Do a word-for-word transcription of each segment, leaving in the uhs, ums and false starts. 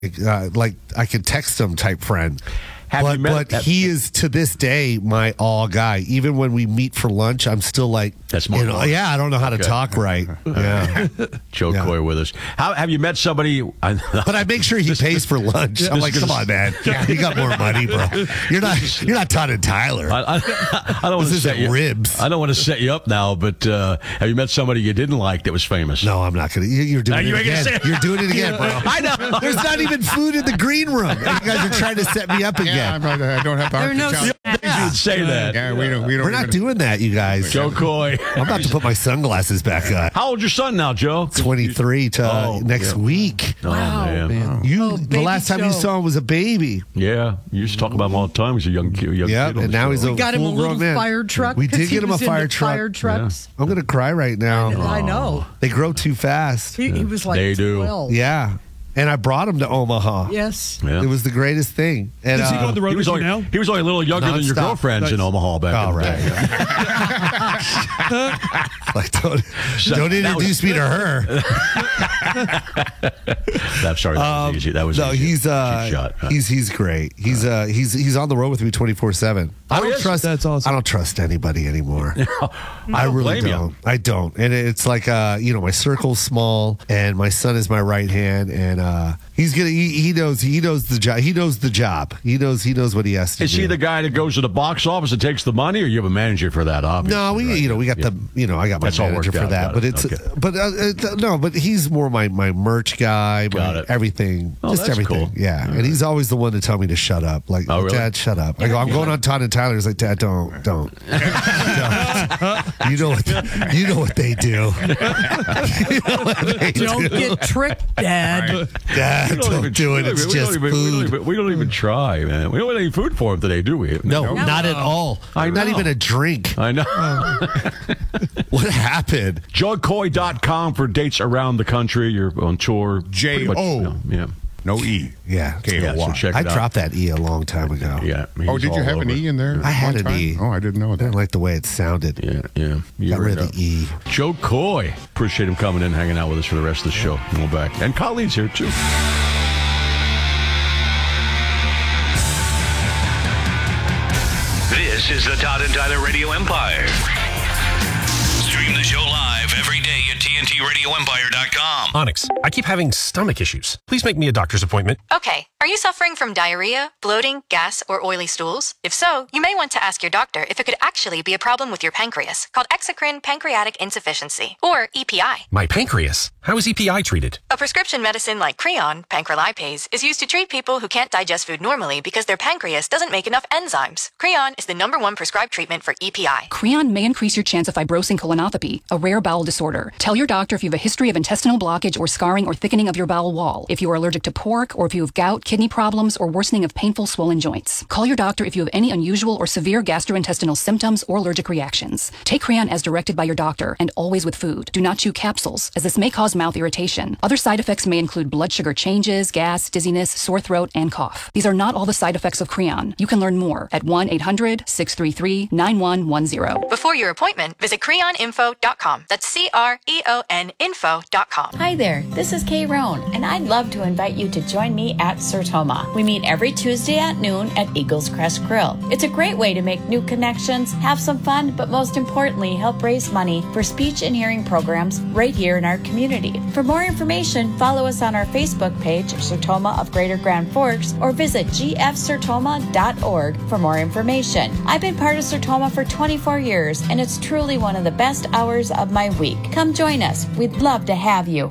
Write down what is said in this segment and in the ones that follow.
uh, like I could text him type friend. Have but you met, but he is to this day my all guy. Even when we meet for lunch, I'm still like, That's more you know, yeah, I don't know how to Okay. talk right. Yeah. Joe Yeah. Coy with us. How have you met somebody? But I make sure he pays for lunch. I'm like, come on, man, you got more money, bro. You're not you're not Todd and Tyler. I, I, I don't want to This set isn't you ribs. I don't want to set you up now, but uh, have you met somebody you didn't like that was famous? No, I'm not gonna. you- You're doing No, you it ain't gonna again. say it. You're doing it again, bro. I know. There's not even food in the green room, and you guys are trying to set me up again. Yeah, I'm not, I don't have the There are no hospitality. You would say that. Yeah, we don't. We don't. We're not even- doing that, you guys. Joe Coy. I'm about to put my sunglasses back on. How old's your son now, Joe? twenty-three to uh, Oh, next yeah. week. Oh, Wow. man. You, Oh, the baby last time you Joe. saw him was a baby. Yeah, you used to talk about him all the time. He's a young, kid- young Yeah, kid. on and the now show. he's a We got him a full-grown little man. fire truck. We did 'cause he get him a was fire into truck. Fire trucks. I'm gonna cry right now. I know. They grow too fast. He, he was like They do. twelve. Yeah, and I brought him to Omaha. Yes. Yeah. It was the greatest thing. And Does he go uh, on the road He was, with you only, now? he was only a little younger than your Non-stop. girlfriends in Nice. Omaha back Oh, in the right. day. like, don't, don't that introduce me to her. I'm sorry, that was easy. That was no, easy. he's uh, Cheap shot. he's he's great. He's uh, he's he's on the road with me twenty-four seven. I Oh, don't yes? trust. That's awesome. I don't trust anybody anymore. I don't really blame you. don't. I don't. And it's like uh, you know, my circle's small, and my son is my right hand, and uh, he's gonna. He, he knows. He knows the job. He knows the job. He knows. He knows what he has to Is do. he the guy that goes to the box office and takes the money, or you have a manager for that? Obviously, No, we right? you know we got Yeah. the you know I got my That's all manager worked for out. that, Got but it. it's Okay. but uh, uh, no, but he's more my my merch guy, Got my it. everything, Oh, just that's everything. cool. Yeah, and he's always the one to tell me to shut up. Like, Oh, really? Dad, shut up. I go, I'm going on Todd and Tyler. He's like, Dad, don't, don't. Don't. You know what? You know what they do. You know what they Don't do. get tricked, Dad. Dad, We don't, even- do it. we It's don't just even- we don't food. even- We don't even try, man. We don't have any food for him today, do we? No, not at all. I Not know. even a drink. I know. What happened? Joe Coy dot com for dates around the country. You're on tour. J Pretty much, O. you know, Yeah. No E. Yeah. K O Yeah, so Y. check I it out. dropped that E a long time ago. Yeah. Oh, he's did you all have an over. E in there? I had one an time? E. Oh, I didn't know I that. didn't like the way it sounded. Yeah, yeah. You Got heard rid it. of the E. Joe Coy. Appreciate him coming in, hanging out with us for the rest of the show. We'll be back. And Colleen's here, too. This is the Todd and Tyler Radio Empire. Stream the show live every day at T N T radio empire dot com. Onyx, I keep having stomach issues. Please make me a doctor's appointment. Okay, are you suffering from diarrhea, bloating, gas, or oily stools? If so, you may want to ask your doctor if it could actually be a problem with your pancreas, called exocrine pancreatic insufficiency, or E P I. My pancreas. How is E P I treated? A prescription medicine like Creon, pancrelipase, is used to treat people who can't digest food normally because their pancreas doesn't make enough enzymes. Creon is the number one prescribed treatment for E P I. Creon may increase your chance of fibrosing colonopathy, a rare bowel disorder. Tell your doctor if you have a history of intestinal blockage or scarring or thickening of your bowel wall, if you are allergic to pork, or if you have gout, kidney problems, or worsening of painful swollen joints. Call your doctor if you have any unusual or severe gastrointestinal symptoms or allergic reactions. Take Creon as directed by your doctor and always with food. Do not chew capsules, as this may cause mouth irritation. Other side effects may include blood sugar changes, gas, dizziness, sore throat, and cough. These are not all the side effects of Creon. You can learn more at one eight hundred six three three nine one one zero. Before your appointment, visit creon info dot com. That's C R E O N info dot com. Hi there, this is Kay Roan, and I'd love to invite you to join me at Sertoma. We meet every Tuesday at noon at Eagles Crest Grill. It's a great way to make new connections, have some fun, but most importantly, help raise money for speech and hearing programs right here in our community. For more information, follow us on our Facebook page, Sertoma of Greater Grand Forks, or visit g f sertoma dot org for more information. I've been part of Sertoma for twenty-four years, and it's truly one of the best hours of my week. Come join us. We'd love to have you.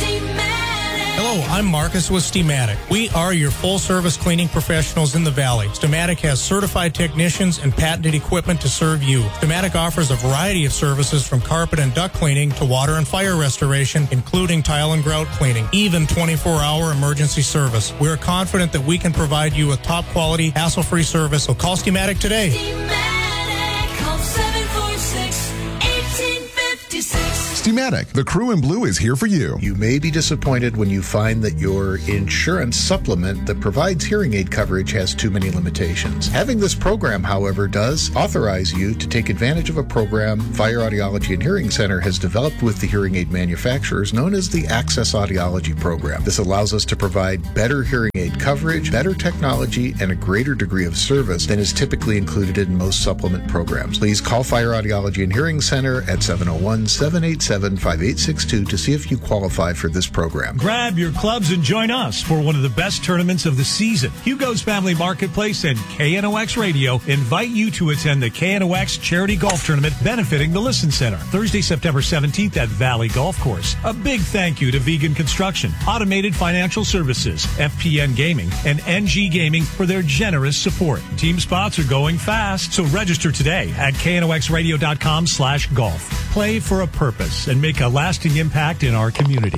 Hello, I'm Marcus with Steamatic. We are your full-service cleaning professionals in the Valley. Steamatic has certified technicians and patented equipment to serve you. Steamatic offers a variety of services from carpet and duct cleaning to water and fire restoration, including tile and grout cleaning, even twenty-four hour emergency service. We're confident that we can provide you with top-quality, hassle-free service, so call Steamatic today. Steamatic, the crew in blue is here for you. You may be disappointed when you find that your insurance supplement that provides hearing aid coverage has too many limitations. Having this program, however, does authorize you to take advantage of a program Fire Audiology and Hearing Center has developed with the hearing aid manufacturers known as the Access Audiology Program. This allows us to provide better hearing aid coverage, better technology, and a greater degree of service than is typically included in most supplement programs. Please call Fire Audiology and Hearing Center at seven oh one, seven eight seven, five eight six two to see if you qualify for this program. Grab your clubs and join us for one of the best tournaments of the season. Hugo's Family Marketplace and K N O X Radio invite you to attend the K N O X Charity Golf Tournament benefiting the Listen Center, Thursday, September seventeenth at Valley Golf Course. A big thank you to Vegan Construction, Automated Financial Services, F P N Gaming, and N G Gaming for their generous support. Team spots are going fast, so register today at K N O X radio dot com slash golf. Play for a purpose and make a lasting impact in our community.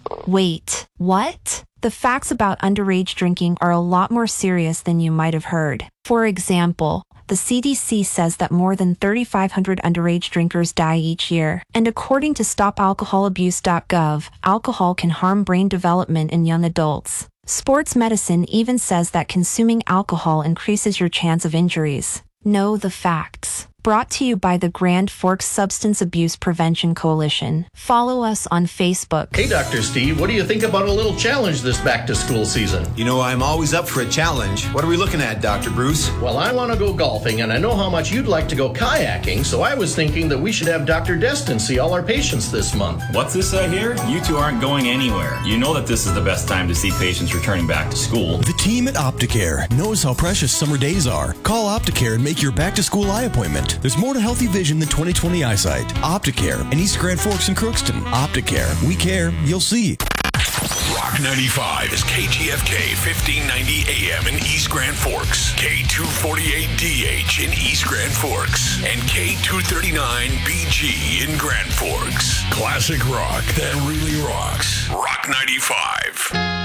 Wait, what? The facts about underage drinking are a lot more serious than you might have heard. For example, the C D C says that more than thirty-five hundred underage drinkers die each year. And according to stop alcohol abuse dot gov, alcohol can harm brain development in young adults. Sports medicine even says that consuming alcohol increases your chance of injuries. Know the facts. Brought to you by the Grand Forks Substance Abuse Prevention Coalition. Follow us on Facebook. Hey, Doctor Steve, what do you think about a little challenge this back-to-school season? You know, I'm always up for a challenge. What are we looking at, Doctor Bruce? Well, I want to go golfing, and I know how much you'd like to go kayaking, so I was thinking that we should have Doctor Destin see all our patients this month. What's this I hear? You two aren't going anywhere. You know that this is the best time to see patients returning back to school. The team at Opticare knows how precious summer days are. Call Opticare and make your back-to-school eye appointment. There's more to healthy vision than twenty twenty eyesight. Opticare in East Grand Forks and Crookston. Opticare. We care. You'll see. Rock ninety-five is K T F K fifteen ninety A M in East Grand Forks, K two forty-eight D H in East Grand Forks, and K two thirty-nine B G in Grand Forks. Classic rock that really rocks. Rock ninety-five.